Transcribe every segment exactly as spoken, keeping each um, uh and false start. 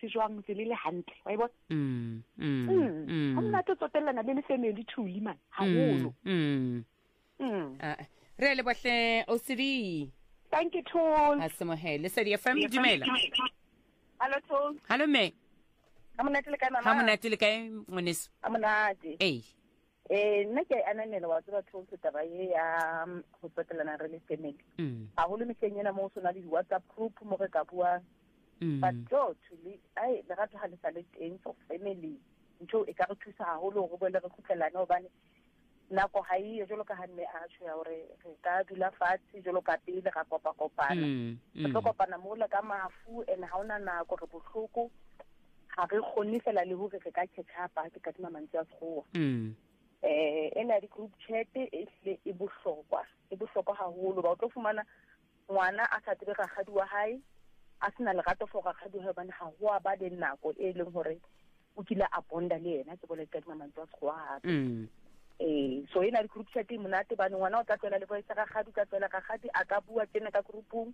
monate jwang tse le le hantle wa bona mm mm mm ha monate tsotellana le le family thuli man haholo mm mm ah re le bohle o sedi thank you Tol ha se mohele Lesedi F M dumela hello Tol hallo me ha monate le kae mama ha monate le kae ngwaneso ha monate eh eh nna ke ananela wa tseba Tol taba ye ya ho tsotellana re le family mm haholo mekenyena mo sona le WhatsApp group mo re ka bua mm but jo thuli ai le rata ha le sa le teng for family ntho e ka re thusa haholo go bole re khutlelana hobane nako ha e jolo ka hanne a tsho ya hore re ka dula fatshe jolo ka pele ga kopa kopana re tlo kopana mo le ka mafu ene ha ona nako re bohloko ha re khone fela le hore re ka tshapa ke ka tima mantsi a tsoa mm eh ena di group chat e hle e bohlokwa e bohlokwa haholo ba o tlo fumana ngwana a sa tsebe ga gadi wa hae a sena le gato for ga gadi ha bana ha ho ba le nako e leng hore o kila a bonda le yena ke bole ka tima mantsi a tsoa mm eh so ena di group chat monate ba ngwana o tla tsela le boitsa ga gadi ka tsela ga gadi a ka bua tsena ka groupung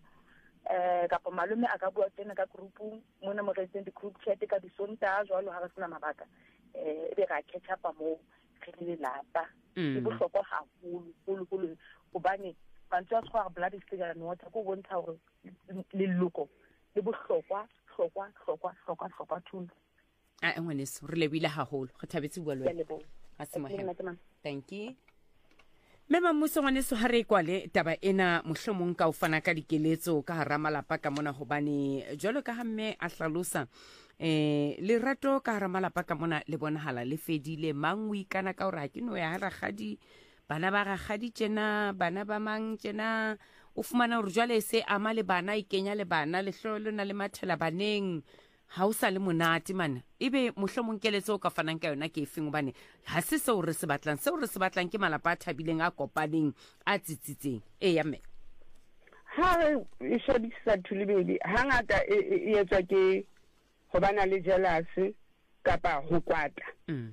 eh ka pa malome a ka bua tsena ka groupung mona mo re tseng di group chat ka di sonta jwalo ha re sena mabaka eh e be ga catch up mo re le lapa e bohlokwa haholo holo holo hobane bantse a tshwara blood is thicker than water go bontsha hore le loko le bohlokwa hlokwa hlokwa hlokwa hlokwa thulo a ngwaneso re lebile haholo go thabetse bua le ha se mohela thank you Mema mmuso ngwaneso ha re kwale taba ena mohlomong ka o fana ka dikeletso ka hara malapa ka mona hobane jwalo ka ha mme a hlalosa eh le rato ka hara malapa ka mona le bonahala le fedile mangwi kana ka hore ha ke no ya hara gadi bana ba ga gadi tjena bana ba mang tjena o fumana hore jwale se ama le bana e kenya le bana le hlolo na le mathela baneng ha o sa le monate mana ebe mohlomong keletso o ka fanang ka yona ke efeng bane ha se seo re se batlang seo re se batlang ke malapa a thabileng a kopaneng a tsitsitseng e ya me ha e shebisa thulibedi hangata e etswa ke ho bana le jealousy kapa ho kwata mm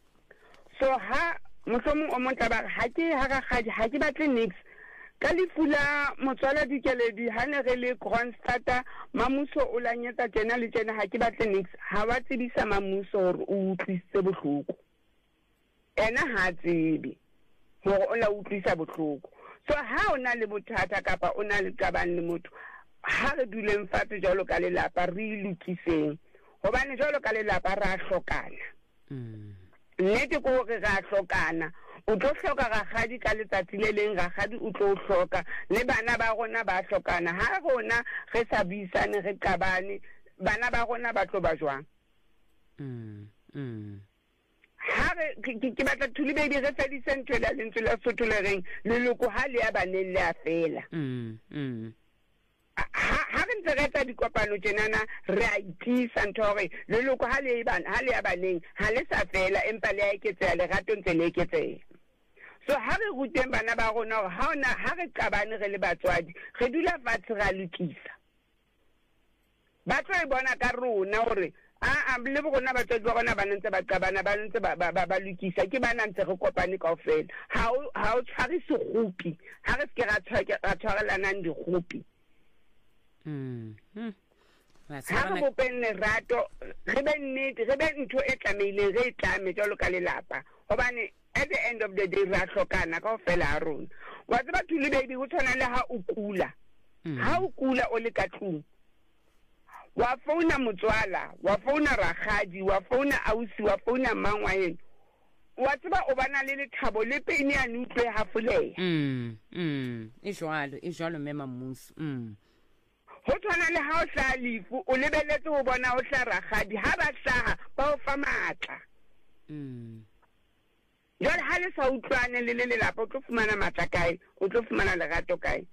so ha mohlomong o montla ba ha ke ha ga gadi ha ke batle nix ka lefula motswala dikeledi ha ne re le grand starter mamuso o lanyetsa tjena le tjena ha ke batle nix ha wa tsebisa mamuso hore o utlwisitse bohloko ena ha tsebe hore o la utlwisa bohloko so ha ona le bothata kapa ona le qabang le motho ha re duleng fatshe jalo ka lelapa re lokiseng hobane jalo ka lelapa ra hlokana mm nnete ko hore ra hlokana o tlo hloka ga gadi ka letsatsi le leng ga gadi o tlo hloka le bana ba rona ba hlokana ha rona re sa buisane re qabane bana ba rona ba tlo ba jwang mm mm ha re ke batla thulibedi re fedise ntwe la lentswe la Sotho le reng le loko ha le ya baneng le a fela mm mm ha re ntse re tsa dikopano tjenana re a itisa ntho hore le loko ha le bana ha le ya baneng ha le sa fela empa le a eketseha le rato ntse le eketseha so ha re ruteng bana ba rona hore ha ona ha re qabane re le batswadi re dula fatshe ra lokisa ba tlo bona ka rona hore a a le bona batswadi ba rona ba ntse ba qabana ba ntse ba ba lokisa ke bana ntse re kopane kaofela ha ha o tshware segopi ha re se ke ra tshwarelana di gopi mm mm ha re bopenne rato re be nnete re be ntho e tlameile re tlame jalo ka lelapa hobane at the end of the day ra hlokana kaofela ha rona wa tseba thulibedi ho tshwana le ha o kula ha o kula o le ka tlung wa founa motswala wa founa ragadi wa founa ausi wa founa mangwaeng wa tseba o bana le lethabo le pene ya nutlwe hafoleya mm mm e jwalo e jwalo mema mmuso mm ho tshwana le ha o hla lifu o lebeletse ho bona ho hla ragadi ha ba hlaha ba o fa matla mm jwale ha le sa utlwane le le lelapa o tlo fumana matla kae o tlo fumana lerato kae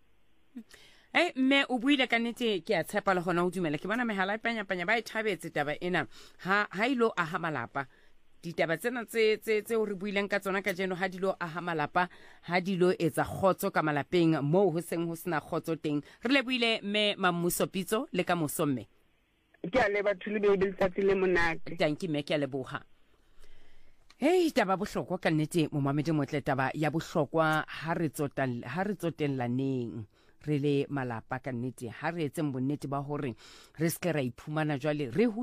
Eh me o buile ka nnete ke a tshepa le gona o dumela ke bona mehala e panya panya ba e thabetse taba ena ha ha ilo a ha malapa ditaba tsena tse tse tse o re buileng ka tsona ka jeno ha dilo a ha malapa ha dilo etsa khotso ka malapeng mo ho seng ho sena khotso teng re le buile me Mammuso Pitso le ka mosomme ke a leba thulibedi letsatsi le monate thank you me ke a leboha. Hey taba bohlokwa ka nnete mo mamedi motle taba ya bohlokwa ha re tsotalla ha re tsotellaneng re le malapa ka nnete ha re etseng bonnete ba hore re se ke ra iphumana jwale re